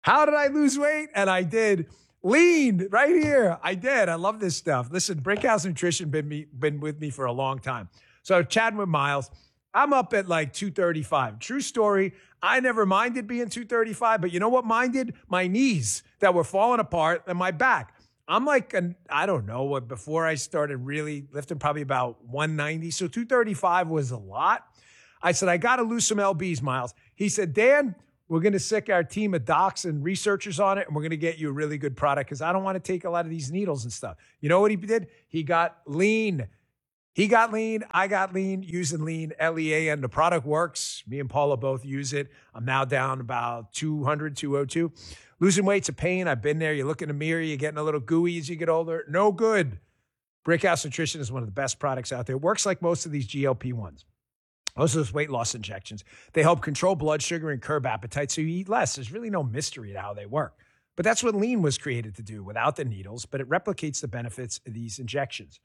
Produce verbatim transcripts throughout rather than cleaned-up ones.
How did I lose weight? And I did. Lean right here. I did. I love this stuff. Listen, Brickhouse Nutrition been me been with me for a long time. So chatting with Miles, I'm up at like two thirty-five. True story. I never minded being two thirty-five, but you know what minded? My knees that were falling apart and my back. I'm like, an, I don't know what, before I started really lifting, probably about one ninety. So two thirty-five was a lot. I said, I got to lose some L Bs, Miles. He said, Dan, we're going to sick our team of docs and researchers on it, and we're going to get you a really good product because I don't want to take a lot of these needles and stuff. You know what he did? He got lean. He got lean. I got lean using lean, L E A N. The product works. Me and Paula both use it. I'm now down about two hundred, two oh two. Losing weight's a pain. I've been there. You look in the mirror, you're getting a little gooey as you get older. No good. Brickhouse Nutrition is one of the best products out there. It works like most of these G L P ones. Most of those weight loss injections. They help control blood sugar and curb appetite so you eat less. There's really no mystery to how they work. But that's what lean was created to do without the needles, but it replicates the benefits of these injections.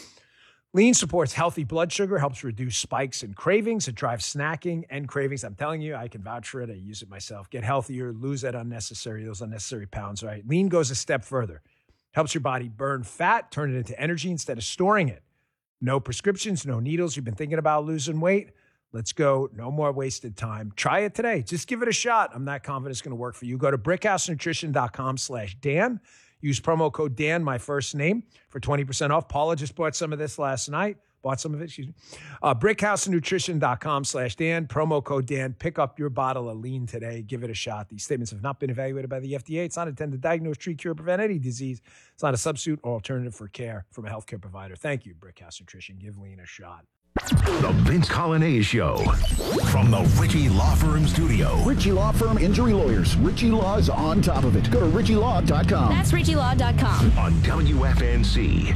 Lean supports healthy blood sugar, helps reduce spikes and cravings. It drives snacking and cravings. I'm telling you, I can vouch for it. I use it myself. Get healthier, lose that unnecessary, those unnecessary pounds, right? Lean goes a step further. Helps your body burn fat, turn it into energy instead of storing it. No prescriptions, no needles. You've been thinking about losing weight? Let's go. No more wasted time. Try it today. Just give it a shot. I'm not confident it's going to work for you. Go to brickhousenutrition.com slash Dan. Use promo code Dan, my first name, for twenty percent off. Paula just bought some of this last night. Bought some of it, excuse me. Uh, brickhousenutrition.com slash Dan. Promo code Dan. Pick up your bottle of lean today. Give it a shot. These statements have not been evaluated by the F D A. It's not intended to diagnose, treat, cure, prevent any disease. It's not a substitute or alternative for care from a healthcare provider. Thank you, Brickhouse Nutrition. Give lean a shot. The Vince Colonnese Show from the Ritchie Law Firm studio. Ritchie Law Firm Injury Lawyers. Ritchie Law's on top of it. Go to ritchie law dot com. That's ritchie law dot com. On W F N C.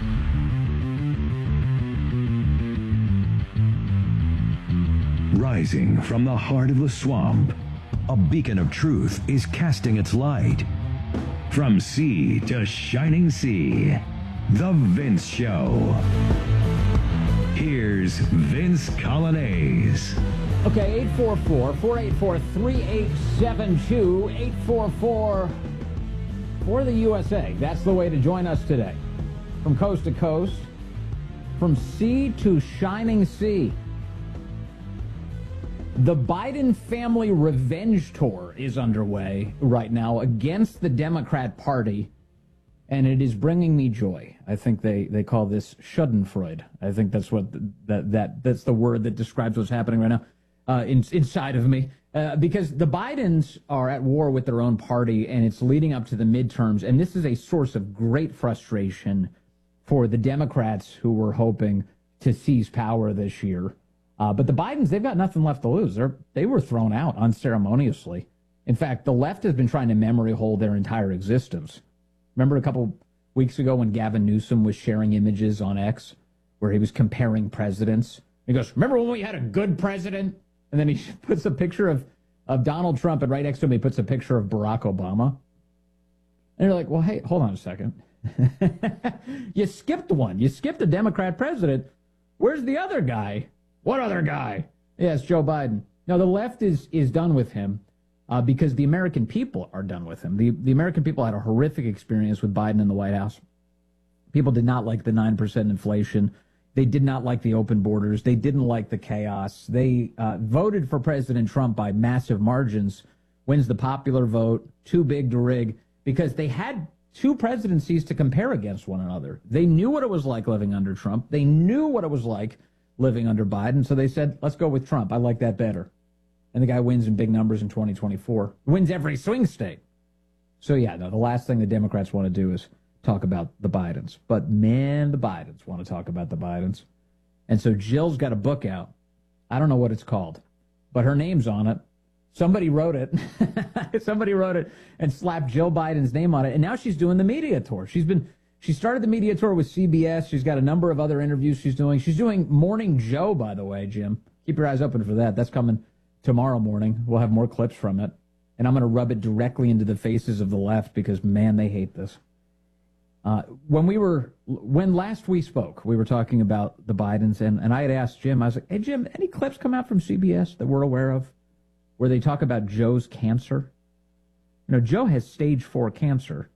Rising from the heart of the swamp, a beacon of truth is casting its light. From sea to shining sea, The Vince Show. Here's Vince Colonnese. Okay, eight four four, four eight four, three eight seven two, eight four four for the U S A. That's the way to join us today. From coast to coast, from sea to shining sea. The Biden family revenge tour is underway right now against the Democrat Party, and it is bringing me joy. I think they, they call this Schadenfreude. I think that's what the, that that that's the word that describes what's happening right now uh, in, inside of me. Uh, because the Bidens are at war with their own party, and it's leading up to the midterms, and this is a source of great frustration for the Democrats who were hoping to seize power this year. Uh, but the Bidens, they've got nothing left to lose. They're, they were thrown out unceremoniously. In fact, the left has been trying to memory hold their entire existence. Remember a couple weeks ago when Gavin Newsom was sharing images on X where he was comparing presidents? He goes, remember when we had a good president? And then he puts a picture of, of Donald Trump, and right next to him he puts a picture of Barack Obama. And you're like, well, hey, hold on a second. You skipped one. You skipped a Democrat president. Where's the other guy? What other guy? Yes, Joe Biden. No, the left is is done with him uh, because the American people are done with him. The, the American people had a horrific experience with Biden in the White House. People did not like the nine percent inflation. They did not like the open borders. They didn't like the chaos. They uh, voted for President Trump by massive margins, wins the popular vote, too big to rig, because they had two presidencies to compare against one another. They knew what it was like living under Trump. They knew what it was like living under Biden. So they said, let's go with Trump. I like that better. And the guy wins in big numbers in twenty twenty-four. Wins every swing state. So yeah, no, the last thing the Democrats want to do is talk about the Bidens. But man, the Bidens want to talk about the Bidens. And so Jill's got a book out. I don't know what it's called, but her name's on it. Somebody wrote it. Somebody wrote it and slapped Jill Biden's name on it. And now she's doing the media tour. She's been She started the media tour with C B S. She's got a number of other interviews she's doing. She's doing Morning Joe, by the way, Jim. Keep your eyes open for that. That's coming tomorrow morning. We'll have more clips from it. And I'm going to rub it directly into the faces of the left because, man, they hate this. Uh, when we were, when last we spoke, we were talking about the Bidens, and, and I had asked Jim, I was like, hey, Jim, any clips come out from C B S that we're aware of where they talk about Joe's cancer? You know, Joe has stage four cancer.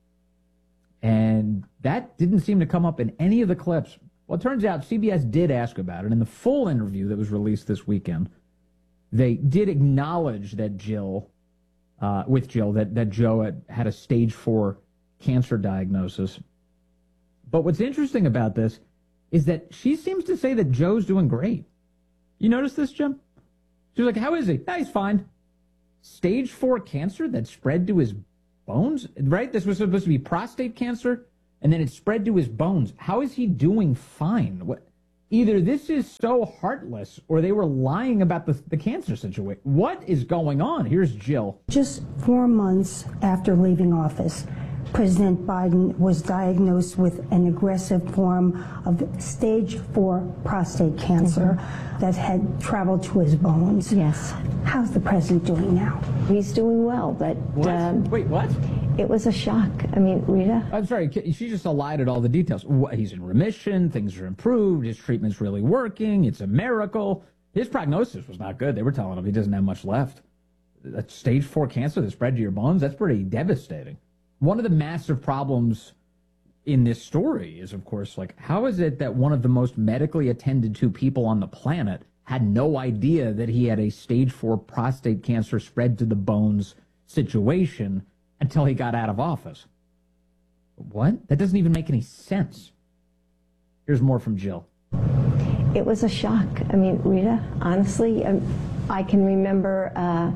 And that didn't seem to come up in any of the clips. Well, it turns out C B S did ask about it. In the full interview that was released this weekend, they did acknowledge that Jill, uh, with Jill, that, that Joe had, had a stage four cancer diagnosis. But what's interesting about this is that she seems to say that Joe's doing great. You notice this, Jim? She was like, how is he? No, he's fine. Stage four cancer that spread to his bones, right? This was supposed to be prostate cancer, and then it spread to his bones. How is he doing fine? What? Either this is so heartless, or they were lying about the, the cancer situation. What is going on? Here's Jill. Just four months after leaving office, President Biden was diagnosed with an aggressive form of stage four prostate cancer mm-hmm. that had traveled to his bones. Yes. How's the president doing now? He's doing well, but... What? Um, Wait, what? It was a shock. I mean, Rita... I'm sorry, she just elided all the details. He's in remission, things are improved, his treatment's really working, it's a miracle. His prognosis was not good. They were telling him he doesn't have much left. That stage four cancer that spread to your bones, that's pretty devastating. One of the massive problems in this story is, of course, like, how is it that one of the most medically attended to people on the planet had no idea that he had a stage four prostate cancer spread to the bones situation until he got out of office? What? That doesn't even make any sense. Here's more from Jill. It was a shock. I mean, Rita, honestly, um, I can remember... Uh,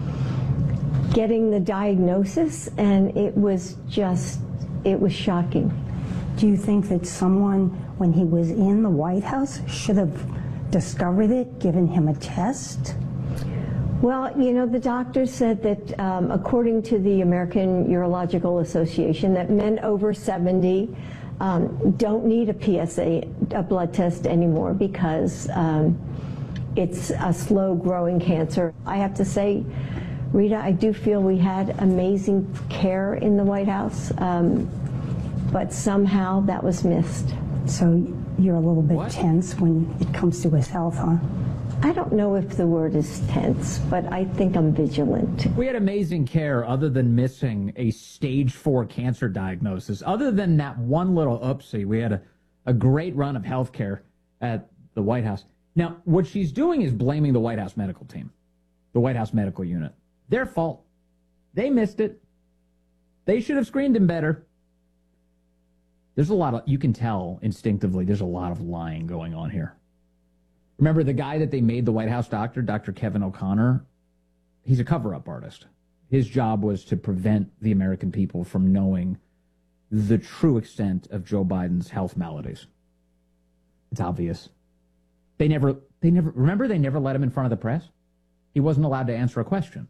getting the diagnosis, and it was just, it was shocking. Do you think that someone, when he was in the White House, should have discovered it, given him a test? Well, you know, the doctor said that, um, according to the American Urological Association, that men over seventy um, don't need a P S A, a blood test anymore, because um, it's a slow-growing cancer. I have to say, Rita, I do feel we had amazing care in the White House, um, but somehow that was missed. So you're a little bit What? tense when it comes to his health, huh? I don't know if the word is tense, but I think I'm vigilant. We had amazing care other than missing a stage four cancer diagnosis. Other than that one little oopsie, we had a, a great run of health care at the White House. Now, what she's doing is blaming the White House medical team, the White House medical unit. Their fault. They missed it. They should have screened him better. There's a lot of, you can tell instinctively, there's a lot of lying going on here. Remember the guy that they made the White House doctor, Doctor Kevin O'Connor? He's a cover-up artist. His job was to prevent the American people from knowing the true extent of Joe Biden's health maladies. It's obvious. They never, they never, remember they never let him in front of the press? He wasn't allowed to answer a question.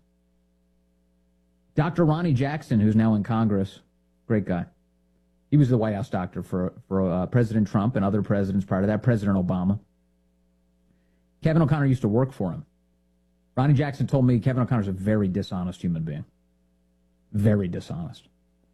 Doctor Ronnie Jackson, who's now in Congress, great guy. He was the White House doctor for, for uh, President Trump and other presidents prior to that, President Obama. Kevin O'Connor used to work for him. Ronnie Jackson told me Kevin O'Connor's a very dishonest human being. Very dishonest.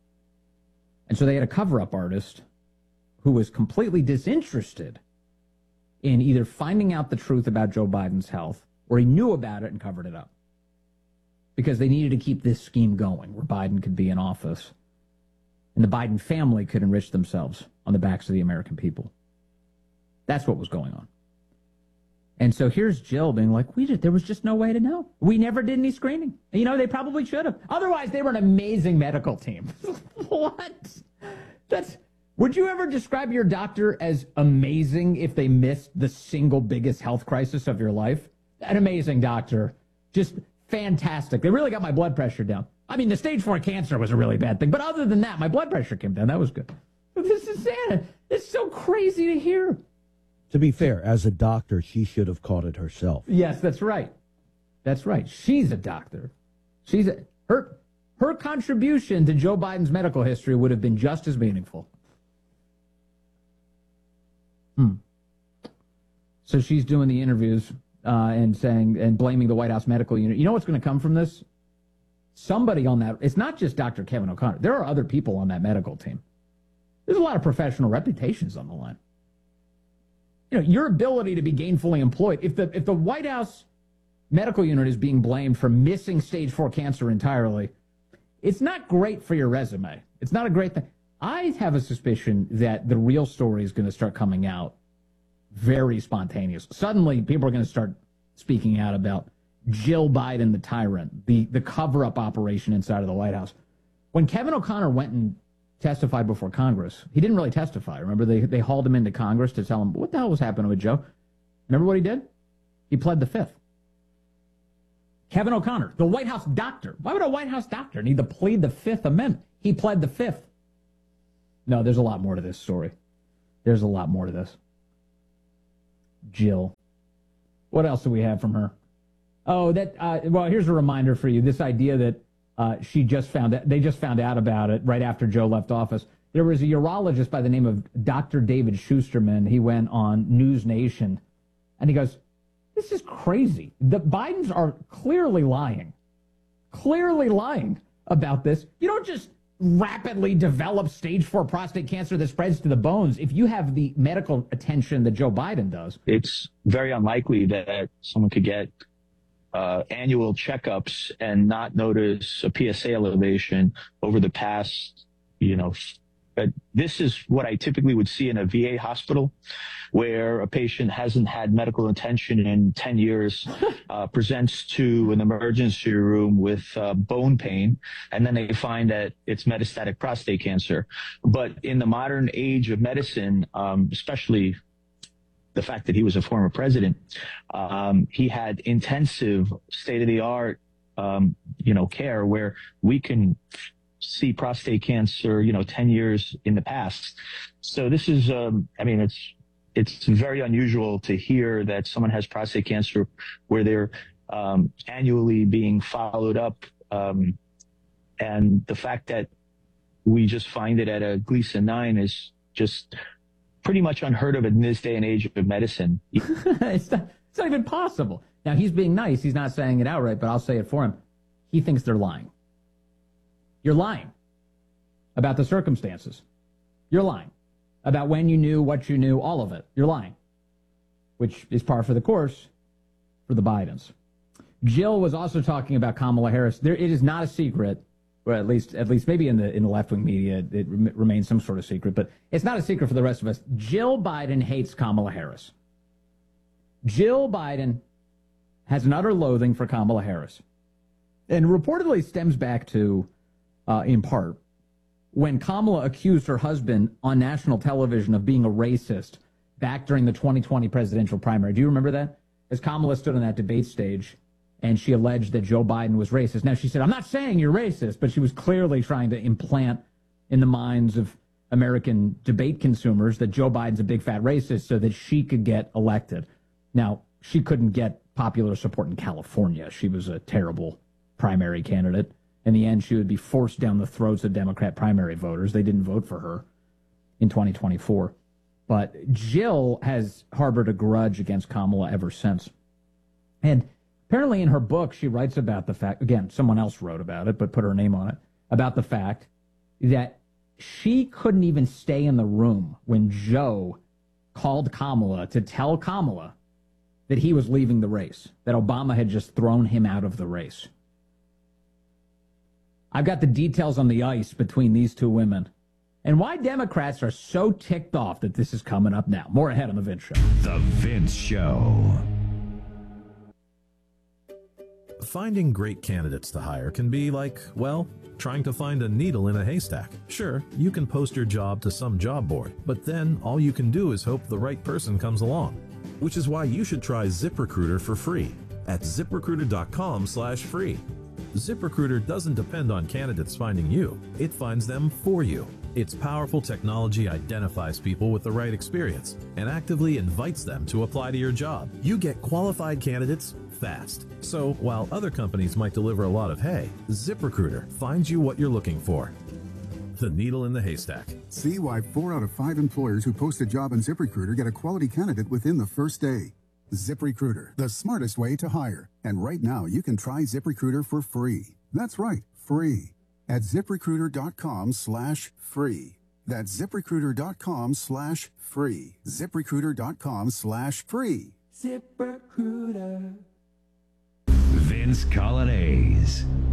And so they had a cover-up artist who was completely disinterested in either finding out the truth about Joe Biden's health, or he knew about it and covered it up. Because they needed to keep this scheme going where Biden could be in office and the Biden family could enrich themselves on the backs of the American people. That's what was going on. And so here's Jill being like, we did, there was just no way to know. We never did any screening. You know, they probably should have. Otherwise, they were an amazing medical team. What? That's, would you ever describe your doctor as amazing if they missed the single biggest health crisis of your life? An amazing doctor. Just fantastic. They really got my blood pressure down. I mean, the stage four cancer was a really bad thing, but other than that, my blood pressure came down. That was good. But this is sad. It's so crazy to hear. To be fair, as a doctor, she should have caught it herself. Yes, that's right. That's right. She's a doctor. She's a, her her contribution to Joe Biden's medical history would have been just as meaningful. Hmm. So she's doing the interviews uh, and saying and blaming the White House medical unit. You know what's going to come from this? Somebody on that. It's not just Doctor Kevin O'Connor. There are other people on that medical team. There's a lot of professional reputations on the line. You know, your ability to be gainfully employed. If the if the White House medical unit is being blamed for missing stage four cancer entirely, It's not great for your resume. It's not a great thing. I have a suspicion that the real story is going to start coming out very spontaneous. Suddenly, people are going to start speaking out about Jill Biden, the tyrant, the, the cover-up operation inside of the White House. When Kevin O'Connor went and testified before Congress, he didn't really testify. Remember, they, they hauled him into Congress to tell him, what the hell was happening with Joe? Remember what he did? He pled the fifth. Kevin O'Connor, the White House doctor. Why would a White House doctor need to plead the Fifth Amendment? He pled the fifth. No, there's a lot more to this story. There's a lot more to this. Jill. What else do we have from her? Oh, that. Uh, well, here's a reminder for you. This idea that uh, she just found out, they just found out about it right after Joe left office. There was a urologist by the name of Doctor David Schusterman. He went on News Nation, and he goes, this is crazy. The Bidens are clearly lying. Clearly lying about this. You don't just rapidly develop stage four prostate cancer that spreads to the bones if you have the medical attention that Joe Biden does. It's very unlikely that someone could get uh, annual checkups and not notice a P S A elevation over the past, you know, but this is what I typically would see in a V A hospital where a patient hasn't had medical attention in ten years, uh, presents to an emergency room with uh, bone pain, and then they find that it's metastatic prostate cancer. But in the modern age of medicine, um, especially the fact that he was a former president, um, he had intensive state-of-the-art, um, you know, care where we can see prostate cancer, you know, ten years in the past. So this is, um, I mean, it's, it's very unusual to hear that someone has prostate cancer where they're, um, annually being followed up. Um, and the fact that we just find it at a Gleason nine is just pretty much unheard of in this day and age of medicine. it's, not, it's not even possible. Now, he's being nice. He's not saying it outright, but I'll say it for him. He thinks they're lying. You're lying about the circumstances. You're lying about when you knew, what you knew, all of it. You're lying, which is par for the course for the Bidens. Jill was also talking about Kamala Harris. There, it is not a secret, or at least, at least maybe in the in the left-wing media, it rem- remains some sort of secret, but it's not a secret for the rest of us. Jill Biden hates Kamala Harris. Jill Biden has an utter loathing for Kamala Harris, and reportedly stems back to, uh, in part, when Kamala accused her husband on national television of being a racist back during the twenty twenty presidential primary. Do you remember that? As Kamala stood on that debate stage and she alleged that Joe Biden was racist. Now, she said, I'm not saying you're racist, but she was clearly trying to implant in the minds of American debate consumers that Joe Biden's a big fat racist so that she could get elected. Now, she couldn't get popular support in California. She was a terrible primary candidate. In the end, she would be forced down the throats of Democrat primary voters. They didn't vote for her in twenty twenty-four. But Jill has harbored a grudge against Kamala ever since. And apparently in her book, she writes about the fact, again, someone else wrote about it, but put her name on it, about the fact that she couldn't even stay in the room when Joe called Kamala to tell Kamala that he was leaving the race, that Obama had just thrown him out of the race. I've got the details on the ice between these two women and why Democrats are so ticked off that this is coming up now. More ahead on The Vince Show. The Vince Show. Finding great candidates to hire can be like, well, trying to find a needle in a haystack. Sure, you can post your job to some job board, but then all you can do is hope the right person comes along. Which is why you should try ZipRecruiter for free at ZipRecruiter.com slash free. ZipRecruiter doesn't depend on candidates finding you. It finds them for you. Its powerful technology identifies people with the right experience and actively invites them to apply to your job. You get qualified candidates fast. So while other companies might deliver a lot of hay, ZipRecruiter finds you what you're looking for. The needle in the haystack. See why four out of five employers who post a job on ZipRecruiter get a quality candidate within the first day. ZipRecruiter, the smartest way to hire. And right now, you can try ZipRecruiter for free. That's right, free. At ZipRecruiter.com slash free. That's ZipRecruiter.com slash free. ZipRecruiter.com slash free. ZipRecruiter. Vince Coglianese.